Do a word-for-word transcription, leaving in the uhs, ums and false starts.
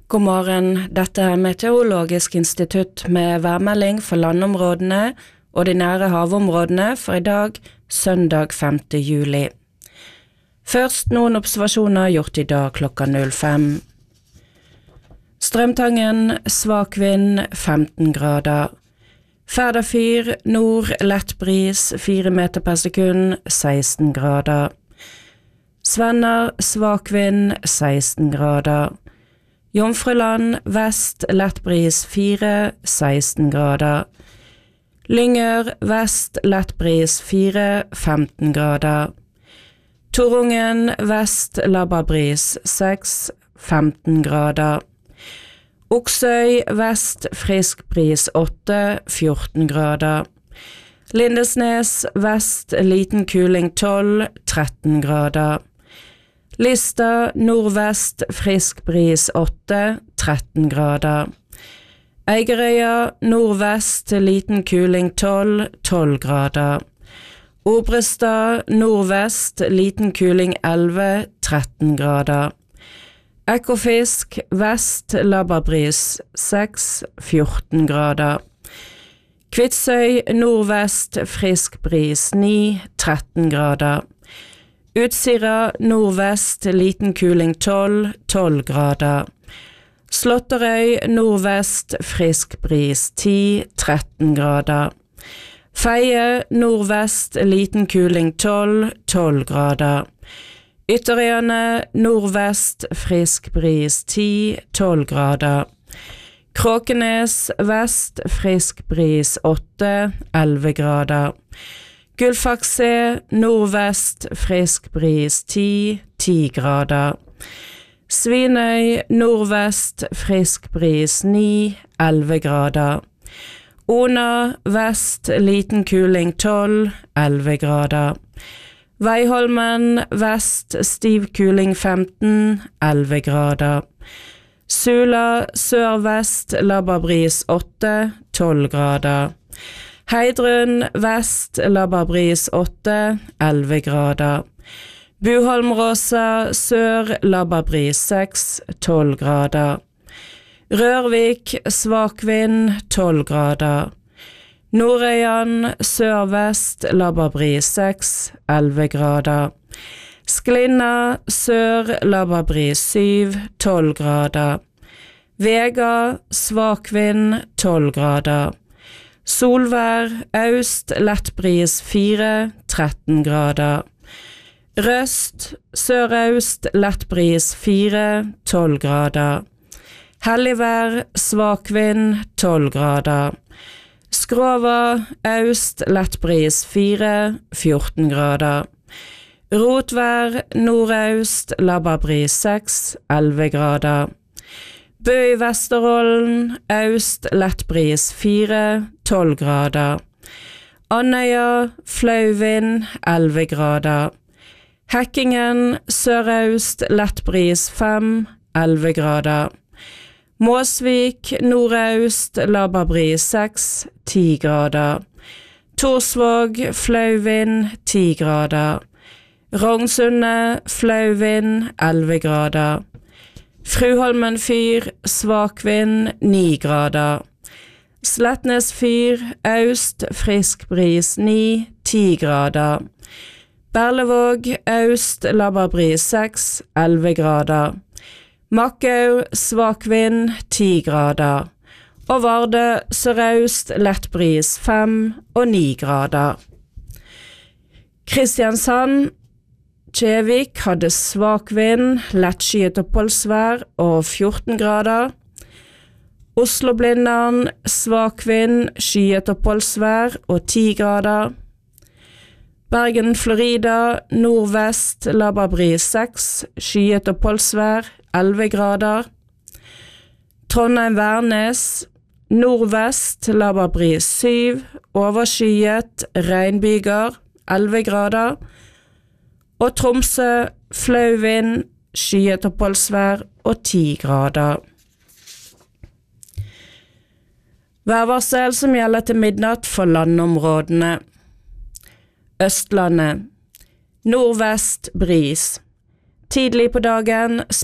God morgen, dette er Meteorologisk institutt med værmelding for landområdene og de nære havområdene for i dag, søndag femte juli. Først noen observasjoner gjort i dag klokka null fem. Strømtangen, svak vind, femten grader. Færderfyr, nord, lett bris, fire meter per sekund, seksten grader. Svenner, svak vind, seksten grader. Jomfruland, vest, lett bris, fire, seksten grader. Lyngør, vest, lett bris, fire, femten grader. Torungen, vest, labbarbris, seks, femten grader. Oksøy, vest, frisk bris, åtte, fjorten grader. Lindesnes, vest, liten kuling, tolv, tretten grader. Lista, nordvest, frisk bris, åtte, tretten grader. Eigerøya, nordvest, liten kuling, tolv, tolv grader. Obrestad, nordvest, liten kuling, elleve, tretten grader. Ekofisk, vest, labbarbris, seks, fjorten grader. Kvitsøy, nordvest, frisk bris, ni, tretten grader. Utsira, nordvest, liten kuling, tolv, tolv grader. Slåtterøy, nordvest, frisk bris, ti, tretten grader. Feie, nordvest, liten kuling, tolv, tolv grader. Ytterøyene, nordvest, frisk bris, ti, tolv grader. Kråkenes, vest, frisk bris, åtte, elleve grader. Gullfakse, nordvest, frisk bris, ti, ti grader. Svinøy, nordvest, frisk bris, ni, elleve grader. Ona, vest, liten kuling, tolv, elleve grader. Veiholmen, vest, stiv kuling, femten, elleve grader. Sula, sør-vest, labbarbris, åtte, tolv grader. Heidrun, vest, labbarbris, åtte, elleve grader. Buholmråsa, sør, labbarbris, seks, tolv grader. Rørvik, svak vind, tolv grader. Nordøyan, sør-vest, labbarbris, seks, elleve grader. Sklinna, sør, labbarbris, syv, tolv grader. Vega, svak vind, tolv grader. Solvær, øst, lett bris, fire, tretten grader. Røst, sør-øst, lett bris, fire, tolv grader. Helligvær, svak vind, tolv grader. Skrova, øst, lett bris, fire, fjorten grader. Rotvær, nordøst, labbarbris, seks, elleve grader. Bø i Vesterålen, øst, lett bris, fire, tolv grader. Andøya, flau vind, elleve grader. Hekkingen, sør-øst, lett bris, fem, elleve grader. Måsvik, nordøst, labbarbris, seks, ti grader. Torsvåg, flau vind, ti grader. Rognsundet, flau vind, elleve grader. Fruholmen fyr, svak vind, ni grader. Slettnes fyr, øst, frisk bris, ni, ti grader. Berlevåg, øst, labbarbris, seks, elleve grader. Makkau, svak vind, ti grader. Og Vardø, sørøst, lett bris, fem og ni grader. Kristiansand, Kjevik hadde svak vind, lettskyet oppholdsvær og fjorten grader. Oslo-Blindern, svak vind, skyet oppholdsvær og ti grader. Bergen, Florida, nordvest, labbarbris, seks, skyet oppholdsvær, elleve grader. Trondheim, Værnes, nordvest, labbarbris, syv, overskyet, regnbyger, elleve grader. Og Tromsø, flau vind, skyet oppholdsvær og ti grader. Værvarsel som gjelder til midnatt for landområdene. Østlandet. Nordvest bris. Tidlig på dagen